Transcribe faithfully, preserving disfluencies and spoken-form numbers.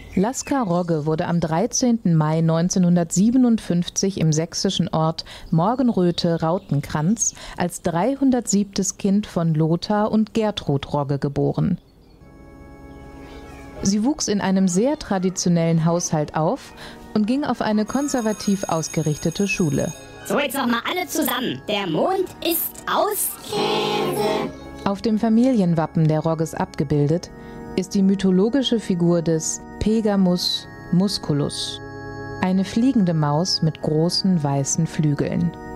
Lasker Rogge wurde am dreizehnten Mai neunzehnhundertsiebenundfünfzig im sächsischen Ort Morgenröthe-Rautenkranz als dreihundertsiebtes Kind von Lothar und Gertrud Rogge geboren. Sie wuchs in einem sehr traditionellen Haushalt auf und ging auf eine konservativ ausgerichtete Schule. So, jetzt noch mal alle zusammen. Der Mond ist aus Käse. Auf dem Familienwappen der Rogges abgebildet ist die mythologische Figur des Pegamus musculus, eine fliegende Maus mit großen weißen Flügeln.